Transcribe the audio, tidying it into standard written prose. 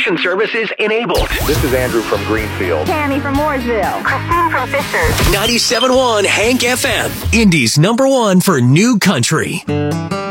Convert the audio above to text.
Transportation services enabled. This is Andrew from Greenfield. Tammy from Mooresville. Christine from Fishers. 97.1 Hank FM. Indy's #1 for new country.